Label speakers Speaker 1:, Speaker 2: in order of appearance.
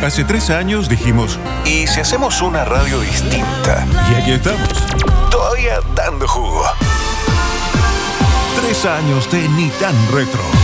Speaker 1: Hace 3 años dijimos, ¿y si hacemos una radio distinta? Y aquí estamos, todavía dando jugo. 3 años de Ni Tan Retro.